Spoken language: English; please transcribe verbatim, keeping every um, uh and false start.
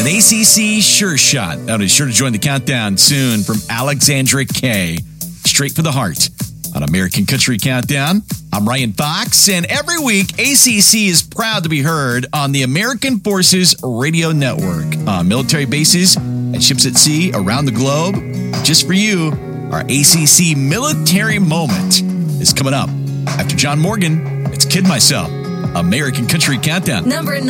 An A C C sure shot. That'll be sure to join the countdown soon from Alexandra Kay. Straight for the heart on American Country Countdown. I'm Ryan Fox, and every week, A C C is proud to be heard on the American Forces Radio Network on military bases and ships at sea around the globe. Just for you, our A C C Military Moment is coming up. After John Morgan, it's Kid Myself, American Country Countdown. Number nine.